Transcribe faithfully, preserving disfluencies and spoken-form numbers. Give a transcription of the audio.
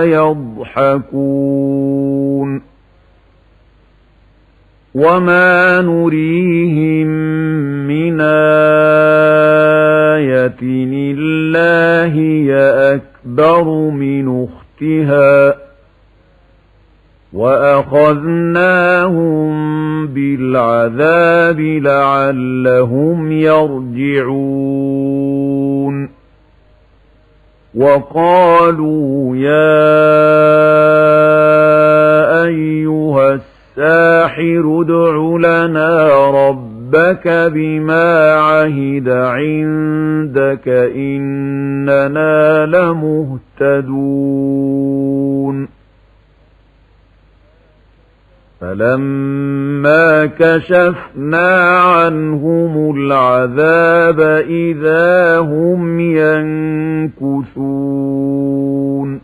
يضحكون وما نريهم من آية إلا هي أكبر من أختها وأخذناهم بالعذاب لعلهم يرجعون وقالوا يا أيها الساحر ادع لنا ربك بما عهد عندك إننا لمهتدون فلما كشفنا عنهم العذاب إذا هم ينكثون